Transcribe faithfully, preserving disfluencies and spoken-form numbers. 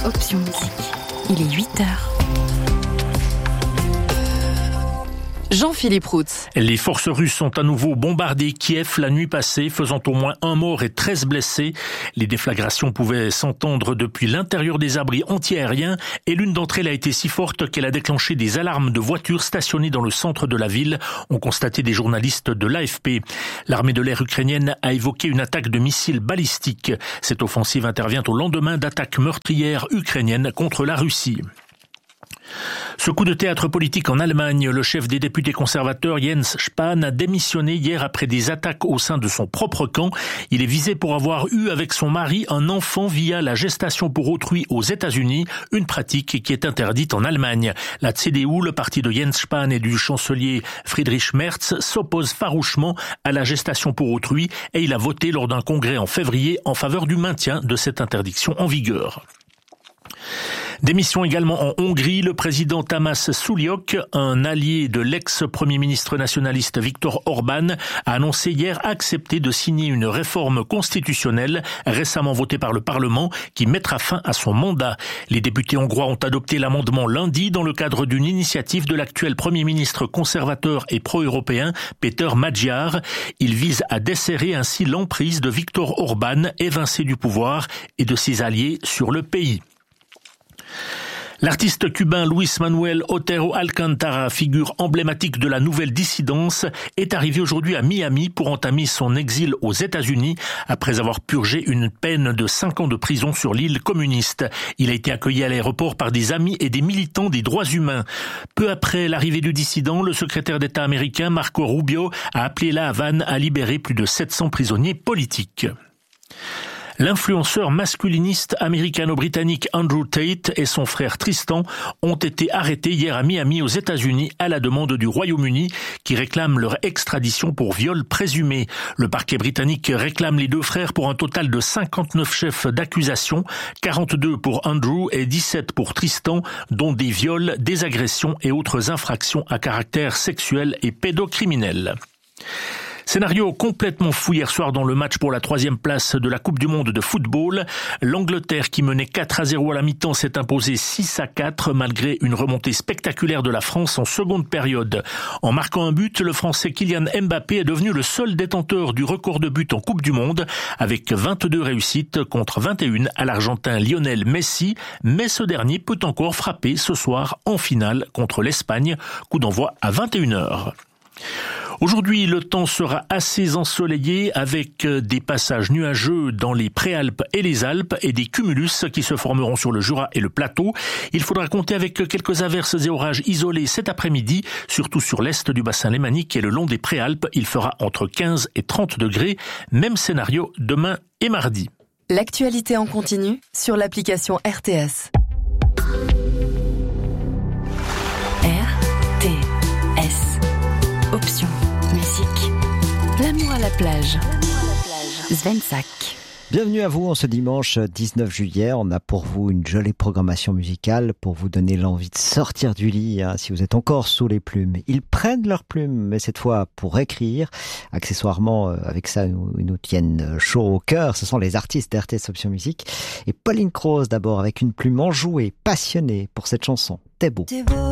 Option Musique. Il est huit heures. Jean-Philippe Routz. Les forces russes ont à nouveau bombardé Kiev la nuit passée, faisant au moins un mort et treize blessés. Les déflagrations pouvaient s'entendre depuis l'intérieur des abris anti-aériens et l'une d'entre elles a été si forte qu'elle a déclenché des alarmes de voitures stationnées dans le centre de la ville, ont constaté des journalistes de l'A F P. L'armée de l'air ukrainienne a évoqué une attaque de missiles balistiques. Cette offensive intervient au lendemain d'attaques meurtrières ukrainiennes contre la Russie. Ce coup de théâtre politique en Allemagne, le chef des députés conservateurs Jens Spahn a démissionné hier après des attaques au sein de son propre camp. Il est visé pour avoir eu avec son mari un enfant via la gestation pour autrui aux États-Unis, une pratique qui est interdite en Allemagne. La C D U, le parti de Jens Spahn et du chancelier Friedrich Merz, s'oppose farouchement à la gestation pour autrui et il a voté lors d'un congrès en février en faveur du maintien de cette interdiction en vigueur. Démission également en Hongrie, le président Tamás Sulyok, un allié de l'ex-premier ministre nationaliste Viktor Orban, a annoncé hier accepter de signer une réforme constitutionnelle récemment votée par le Parlement qui mettra fin à son mandat. Les députés hongrois ont adopté l'amendement lundi dans le cadre d'une initiative de l'actuel premier ministre conservateur et pro-européen Péter Magyar. Il vise à desserrer ainsi l'emprise de Viktor Orban, évincé du pouvoir, et de ses alliés sur le pays. L'artiste cubain Luis Manuel Otero Alcántara, figure emblématique de la nouvelle dissidence, est arrivé aujourd'hui à Miami pour entamer son exil aux États-Unis après avoir purgé une peine de cinq ans de prison sur l'île communiste. Il a été accueilli à l'aéroport par des amis et des militants des droits humains. Peu après l'arrivée du dissident, le secrétaire d'État américain Marco Rubio a appelé la Havane à libérer plus de sept cents prisonniers politiques. L'influenceur masculiniste américano-britannique Andrew Tate et son frère Tristan ont été arrêtés hier à Miami aux États-Unis à la demande du Royaume-Uni qui réclame leur extradition pour viol présumé. Le parquet britannique réclame les deux frères pour un total de cinquante-neuf chefs d'accusation, quarante-deux pour Andrew et dix-sept pour Tristan, dont des viols, des agressions et autres infractions à caractère sexuel et pédocriminel. Scénario complètement fou hier soir dans le match pour la troisième place de la Coupe du Monde de football. L'Angleterre, qui menait quatre à zéro à la mi-temps, s'est imposée six à quatre malgré une remontée spectaculaire de la France en seconde période. En marquant un but, le Français Kylian Mbappé est devenu le seul détenteur du record de buts en Coupe du Monde avec vingt-deux réussites contre vingt et une à l'Argentin Lionel Messi. Mais ce dernier peut encore frapper ce soir en finale contre l'Espagne. Coup d'envoi à vingt et une heures. Aujourd'hui, le temps sera assez ensoleillé avec des passages nuageux dans les Préalpes et les Alpes et des cumulus qui se formeront sur le Jura et le plateau. Il faudra compter avec quelques averses et orages isolés cet après-midi, surtout sur l'est du bassin lémanique et le long des Préalpes. Il fera entre quinze et trente degrés. Même scénario demain et mardi. L'actualité en continu sur l'application R T S. R T S. Option Musique. L'amour à la plage. Svensak. Bienvenue à vous en ce dimanche dix-neuf juillet. On a pour vous une jolie programmation musicale pour vous donner l'envie de sortir du lit hein, si vous êtes encore sous les plumes. Ils prennent leurs plumes, mais cette fois pour écrire. Accessoirement, avec ça, nous, ils nous tiennent chaud au cœur. Ce sont les artistes d'R T S Option Musique. Et Pauline Croze d'abord avec une plume enjouée, passionnée pour cette chanson. T'es beau. T'es beau.